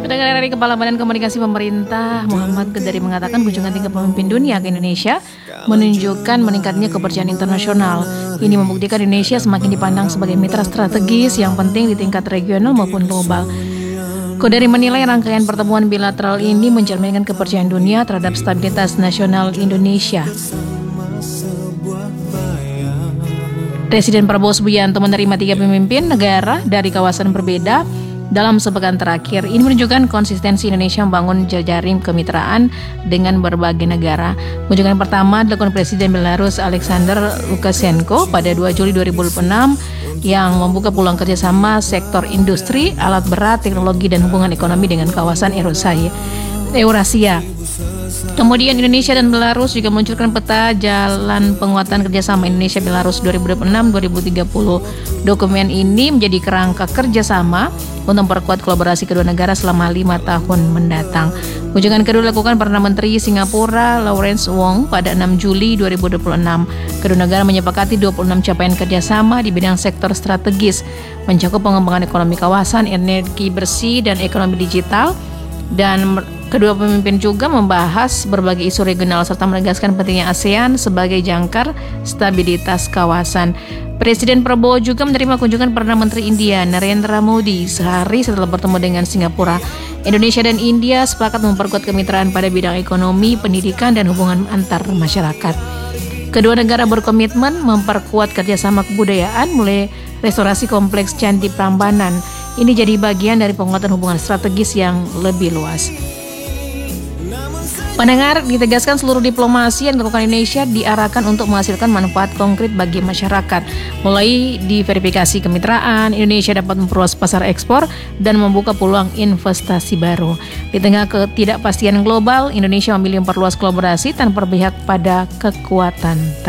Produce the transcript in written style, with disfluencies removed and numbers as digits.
Pendengar dari Kepala Badan Komunikasi Pemerintah Muhammad Kedari mengatakan kunjungan 3 pemimpin dunia ke Indonesia menunjukkan meningkatnya kepercayaan internasional. Ini membuktikan Indonesia semakin dipandang sebagai mitra strategis yang penting di tingkat regional maupun global. Kodari menilai rangkaian pertemuan bilateral ini mencerminkan kepercayaan dunia terhadap stabilitas nasional Indonesia. Presiden Prabowo Subianto menerima 3 pemimpin negara dari kawasan berbeda dalam sepekan terakhir. Ini menunjukkan konsistensi Indonesia membangun jejaring kemitraan dengan berbagai negara. Kunjungan pertama dilakukan Presiden Belarus Alexander Lukashenko pada 2 Juli 2006 yang membuka peluang kerjasama sektor industri, alat berat, teknologi, dan hubungan ekonomi dengan kawasan Eurasia. Kemudian Indonesia dan Belarus juga meluncurkan peta jalan penguatan kerjasama Indonesia-Belarus 2026-2030. Dokumen ini menjadi kerangka kerjasama untuk memperkuat kolaborasi kedua negara selama 5 tahun mendatang. Kunjungan kedua dilakukan Perdana Menteri Singapura Lawrence Wong pada 6 Juli 2026. Kedua negara menyepakati 26 capaian kerjasama di bidang sektor strategis, mencakup pengembangan ekonomi kawasan, energi bersih, dan ekonomi digital. Dan kedua pemimpin juga membahas berbagai isu regional serta menegaskan pentingnya ASEAN sebagai jangkar stabilitas kawasan. Presiden Prabowo juga menerima kunjungan Perdana Menteri India Narendra Modi sehari setelah bertemu dengan Singapura. Indonesia dan India sepakat memperkuat kemitraan pada bidang ekonomi, pendidikan, dan hubungan antar masyarakat. Kedua negara berkomitmen memperkuat kerjasama kebudayaan mulai restorasi kompleks Candi Prambanan. Ini jadi bagian dari penguatan hubungan strategis yang lebih luas. Pendengar, ditegaskan seluruh diplomasi yang dilakukan Indonesia diarahkan untuk menghasilkan manfaat konkret bagi masyarakat. Mulai diverifikasi kemitraan, Indonesia dapat memperluas pasar ekspor dan membuka peluang investasi baru. Di tengah ketidakpastian global, Indonesia memilih memperluas kolaborasi tanpa berpihak pada kekuatan